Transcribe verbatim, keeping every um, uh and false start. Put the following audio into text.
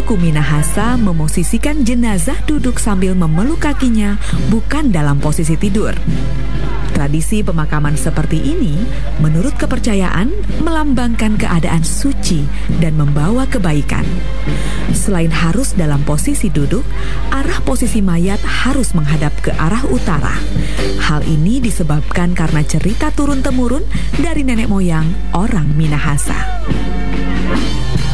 suku Minahasa memosisikan jenazah duduk sambil memeluk kakinya, bukan dalam posisi tidur. Tradisi pemakaman seperti ini, menurut kepercayaan, melambangkan keadaan suci dan membawa kebaikan. Selain harus dalam posisi duduk, arah posisi mayat harus menghadap ke arah utara. Hal ini disebabkan karena cerita turun-temurun dari nenek moyang orang Minahasa.